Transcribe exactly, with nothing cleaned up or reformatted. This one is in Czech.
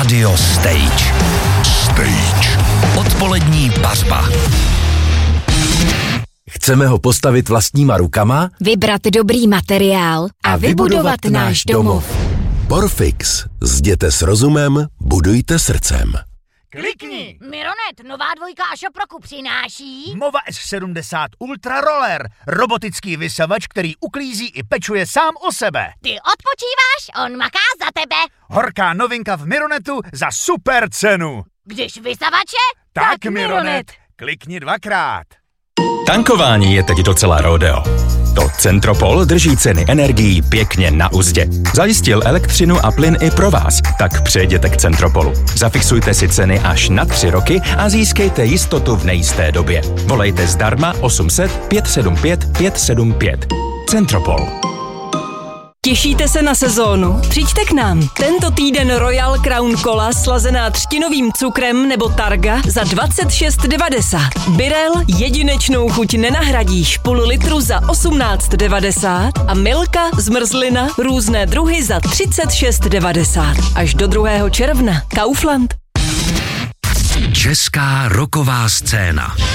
Radio Stage. Stage. Odpolední pařba. Chceme ho postavit vlastníma rukama? Vybrat dobrý materiál a, a vybudovat náš domov. Porfix. Zděte s rozumem, budujte srdcem. Klikni! Mironet, nová dvojka Ašoproku přináší Mova S sedmdesát Ultra Roller, robotický vysavač, který uklízí i pečuje sám o sebe. Ty odpočíváš, on maká za tebe. Horká novinka v Mironetu za super cenu. Když vysavače, tak, tak Mironet. Mironet. Klikni dvakrát. Tankování je teď docela rodeo. To Centropol drží ceny energií pěkně na uzdě. Zajistil elektřinu a plyn i pro vás, tak přejděte k Centropolu. Zafixujte si ceny až na tři roky a získejte jistotu v nejisté době. Volejte zdarma osm set pět sedm pět pět sedm pět. Centropol. Těšíte se na sezónu? Přijďte k nám. Tento týden Royal Crown Cola slazená třtinovým cukrem nebo Targa za dvacet šest devadesát. Birel jedinečnou chuť nenahradíš, půl litru za osmnáct devadesát a Milka zmrzlina různé druhy za třicet šest devadesát. Až do druhého června. Kaufland. Česká rocková scéna.